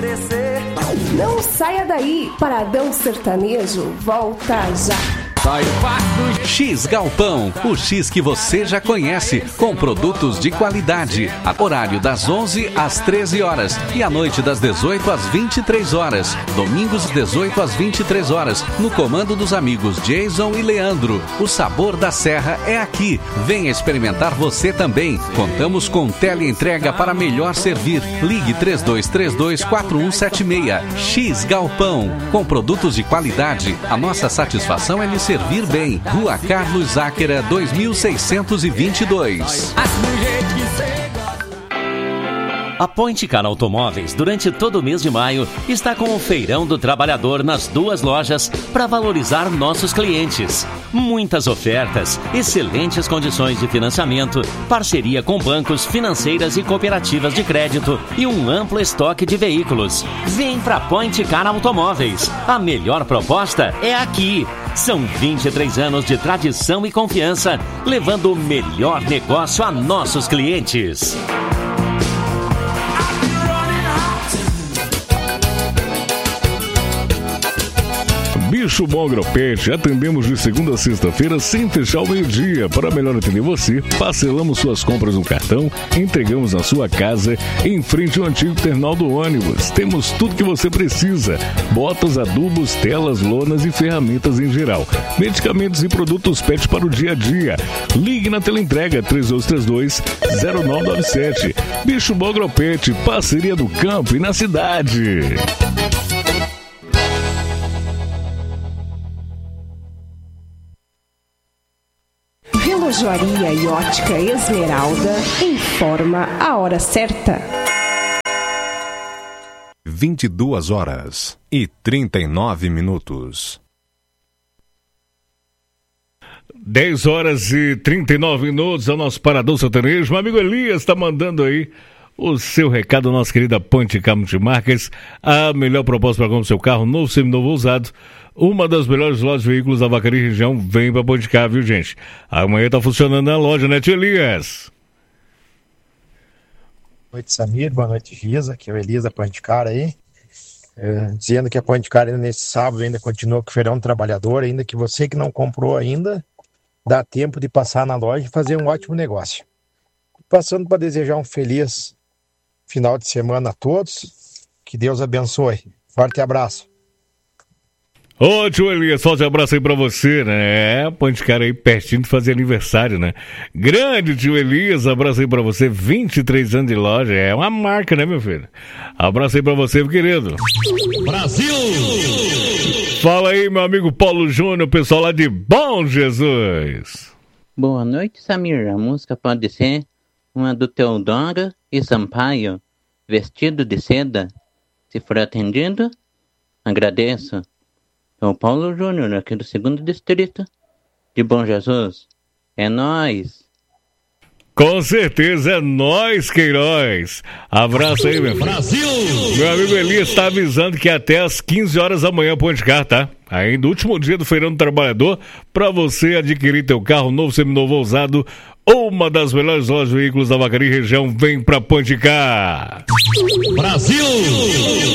acontecer. Não saia daí, Paradão Sertanejo volta já. X Galpão, o X que você já conhece, com produtos de qualidade. Horário das 11 às 13 horas e à noite das 18 às 23 horas. Domingos 18 às 23 horas, no comando dos amigos Jason e Leandro. O sabor da serra é aqui. Venha experimentar você também. Contamos com teleentrega para melhor servir. Ligue 3232-4176. X Galpão, com produtos de qualidade. A nossa satisfação é lhe servir bem. Rua Carlos Záquera, 2622. A Point Car Automóveis, durante todo o mês de maio, está com o Feirão do Trabalhador nas 2 lojas para valorizar nossos clientes. Muitas ofertas, excelentes condições de financiamento, parceria com bancos, financeiras e cooperativas de crédito e um amplo estoque de veículos. Vem para Point Car Automóveis. A melhor proposta é aqui. São 23 anos de tradição e confiança, levando o melhor negócio a nossos clientes. Bicho Bom Agropet, atendemos de segunda a sexta-feira sem fechar o meio-dia. Para melhor atender você, parcelamos suas compras no cartão, entregamos na sua casa, em frente ao antigo terminal do ônibus. Temos tudo que você precisa: botas, adubos, telas, lonas e ferramentas em geral. Medicamentos e produtos PET para o dia a dia. Ligue na teleentrega 3232-0997. Bicho Bom Agropet, parceria do campo e na cidade. Relojoaria e Ótica Esmeralda informa a hora certa. 22h39. 10h39, é o nosso Paradão Sertanejo. Meu amigo Elias está mandando aí o seu recado, nossa querida Point Car Multimarcas. A melhor proposta para comprar seu carro, novo, seminovo ou usado. Uma das melhores lojas de veículos da Vacaria e região. Vem pra Point Car, viu, gente? Amanhã tá funcionando na loja, né, tio Elias? Boa noite, Samir. Boa noite, Giza. Aqui é o Elias da Point Car aí. Dizendo que a Point Car ainda nesse sábado ainda continua com o Feirão do Trabalhador. Ainda que você que não comprou ainda, dá tempo de passar na loja e fazer um ótimo negócio. Passando para desejar um feliz final de semana a todos. Que Deus abençoe. Forte abraço. Ô, tio Elias, forte abraço aí pra você, né? Ponte Cara aí pertinho de fazer aniversário, né? Grande tio Elias, abraço aí pra você, 23 anos de loja, é uma marca, né, meu filho? Abraço aí pra você, meu querido. Brasil! Fala aí, meu amigo Paulo Júnior, pessoal lá de Bom Jesus. Boa noite, Samir. A música pode ser uma do Teodoro e Sampaio, Vestido de Seda. Se for atendido, agradeço. É o Paulo Júnior, aqui do 2º Distrito de Bom Jesus. É nóis! Com certeza, é nóis, Queiroz. Abraço aí, meu filho. Brasil! Meu amigo Elias está avisando que até às 15 horas da manhã, Ponte Car, tá? Ainda último dia do Feirão do Trabalhador, para você adquirir teu carro novo, seminovo ou usado, uma das melhores lojas de veículos da Vacaria e região. Vem pra Ponte Car. Brasil!